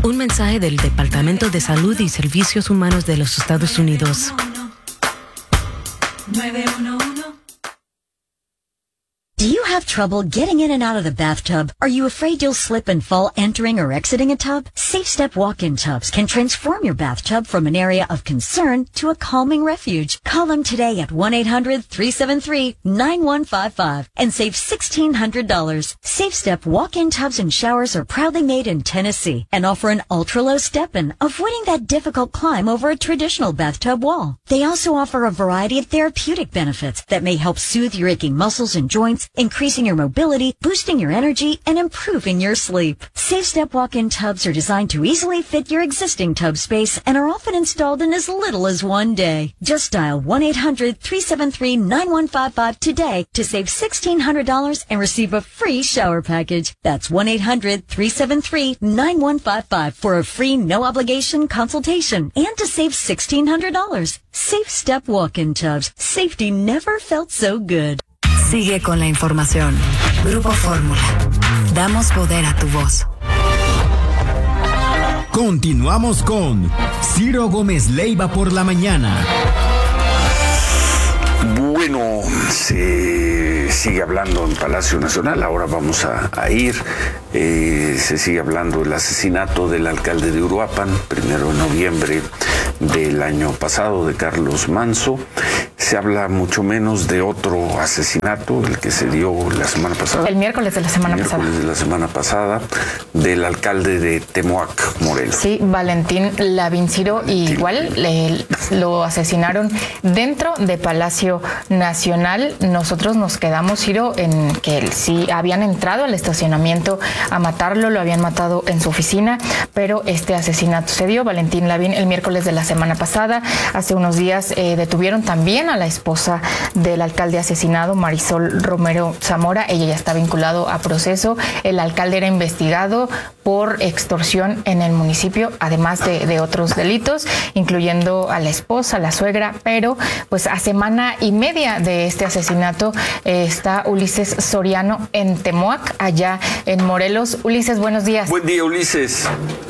Un mensaje del Departamento de Salud y Servicios Humanos de los Estados Unidos. 911. Do you have trouble getting in and out of the bathtub? Are you afraid you'll slip and fall entering or exiting a tub? Safe Step walk-in tubs can transform your bathtub from an area of concern to a calming refuge. Call them today at 1-800-373-9155 and save $1,600. Safe Step walk-in tubs and showers are proudly made in Tennessee and offer an ultra-low step-in, avoiding that difficult climb over a traditional bathtub wall. They also offer a variety of therapeutic benefits that may help soothe your aching muscles and joints, increasing your mobility, boosting your energy, and improving your sleep. Safe Step walk-in tubs are designed to easily fit your existing tub space and are often installed in as little as one day. Just dial 1-800-373-9155 today to save $1,600 and receive a free shower package. That's 1-800-373-9155 for a free no-obligation consultation and to save $1,600. Safe Step walk-in tubs. Safety never felt so good. Sigue con la información. Grupo Fórmula. Damos poder a tu voz. Continuamos con Ciro Gómez Leiva por la mañana. Bueno, se sigue hablando en Palacio Nacional, ahora vamos a ir. Se sigue hablando del asesinato del alcalde de Uruapan, 1 de noviembre del año pasado, de Carlos Manzo. Se habla mucho menos de otro asesinato, el que se dio la semana pasada. El miércoles de la semana pasada, del alcalde de Temoac, Morelos. Sí, Valentín Lavín. Ciro, igual lo asesinaron dentro de Palacio Nacional. Nosotros nos quedamos, Ciro, en que sí habían entrado al estacionamiento a matarlo, lo habían matado en su oficina, pero este asesinato se dio. Valentín Lavín el miércoles de la semana pasada. Hace unos días detuvieron también a la esposa del alcalde asesinado, Marisol Romero Zamora. Ella ya está vinculado a proceso. El alcalde era investigado por extorsión en el municipio, además de otros delitos, incluyendo a la esposa, la suegra, pero pues a semana y media de este asesinato está Ulises Soriano en Temoac, allá en Morelos. Ulises, buenos días. Buen día, Ulises.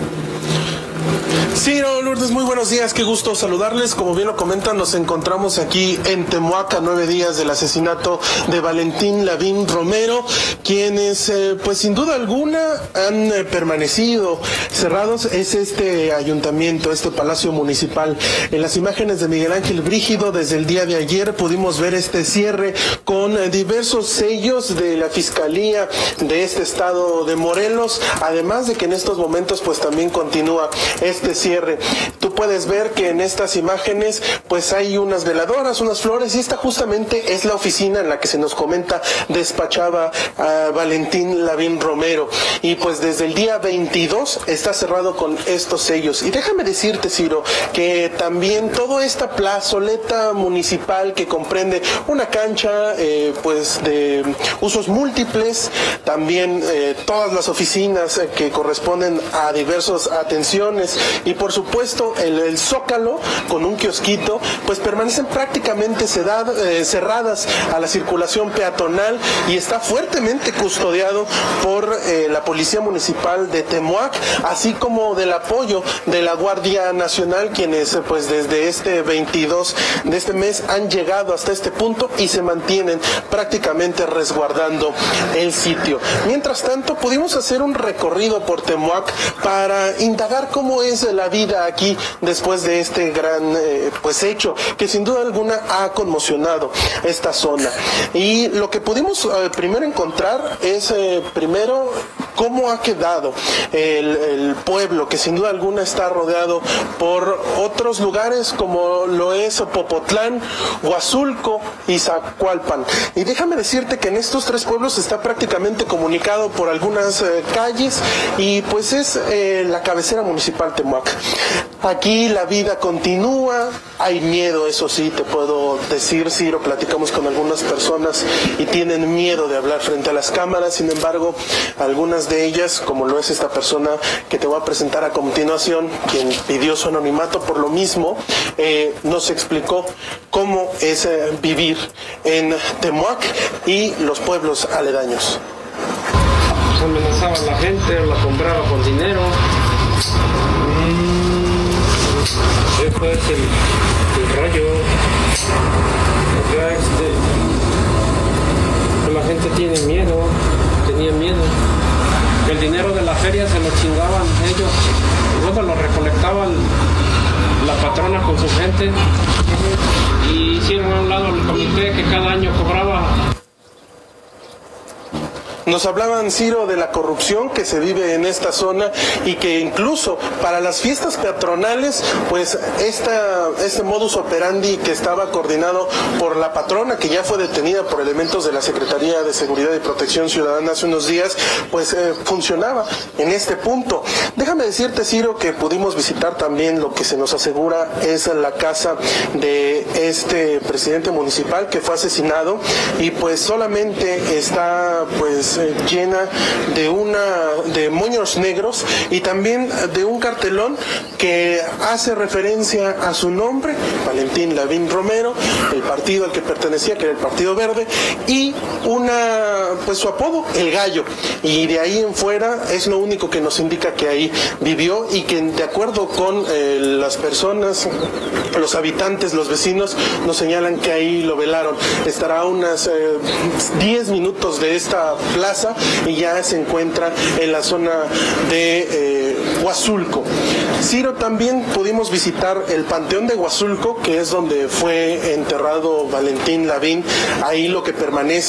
Ciro, Lourdes, muy buenos días, qué gusto saludarles. Como bien lo comentan, nos encontramos aquí en Temoac a 9 días del asesinato de Valentín Lavín Romero, quienes pues sin duda alguna han permanecido cerrados. Es este ayuntamiento, este palacio municipal. En las imágenes de Miguel Ángel Brígido, desde el día de ayer pudimos ver este cierre con diversos sellos de la Fiscalía de este estado de Morelos, además de que en estos momentos pues también continúa este cierre. Tú puedes ver que en estas imágenes pues hay unas veladoras, unas flores, y esta justamente es la oficina en la que se nos comenta despachaba a Valentín Lavín Romero, y pues desde el día 22 está cerrado con estos sellos. Y déjame decirte, Ciro, que también toda esta plazoleta municipal que comprende una cancha pues de usos múltiples, también todas las oficinas que corresponden a diversas atenciones, y por supuesto el Zócalo con un kiosquito, pues permanecen prácticamente cerradas a la circulación peatonal, y está fuertemente custodiado por la Policía Municipal de Temoac, así como del apoyo de la Guardia Nacional, quienes pues desde este 22 de este mes han llegado hasta este punto y se mantienen prácticamente resguardando el sitio. Mientras tanto, pudimos hacer un recorrido por Temoac para indagar cómo es la vida aquí después de este gran pues hecho que sin duda alguna ha conmocionado esta zona. Y lo que pudimos primero encontrar es primero cómo ha quedado el pueblo, que sin duda alguna está rodeado por otros lugares como lo es Popotlán, Huazulco y Zacualpan. Y déjame decirte que en estos tres pueblos está prácticamente comunicado por algunas calles, y pues es la cabecera municipal Temoac. Aquí la vida continúa, hay miedo, eso sí, te puedo decir, Ciro, platicamos con algunas personas y tienen miedo de hablar frente a las cámaras. Sin embargo, algunas de ellas, como lo es esta persona que te voy a presentar a continuación, quien pidió su anonimato por lo mismo, nos explicó cómo es vivir en Temoac y los pueblos aledaños. Amenazaba a la gente, la compraba con dinero. pues el rollo. Ya pues la gente tenía miedo. El dinero de la feria se lo chingaban ellos, luego lo recolectaban la patrona con su gente y hicieron a un lado el comité que cada año cobraba. Nos hablaban, Ciro, de la corrupción que se vive en esta zona y que incluso para las fiestas patronales, pues este modus operandi que estaba coordinado por la patrona, que ya fue detenida por elementos de la Secretaría de Seguridad y Protección Ciudadana hace unos días, pues funcionaba en este punto. Déjame decirte, Ciro, que pudimos visitar también lo que se nos asegura es la casa de este presidente municipal que fue asesinado y pues solamente está pues llena de moños negros y también de un cartelón que hace referencia a su nombre, Valentín Lavín Romero, el partido al que pertenecía, que era el Partido Verde, y pues su apodo, El Gallo, y de ahí en fuera es lo único que nos indica que ahí vivió y que de acuerdo con las personas, los habitantes, los vecinos, nos señalan que ahí lo velaron. Estará a unas 10 minutos de esta plaza y ya se encuentra en la zona de Huazulco. Ciro, también pudimos visitar el Panteón de Huazulco, que es donde fue enterrado Valentín Lavín. Ahí lo que permanece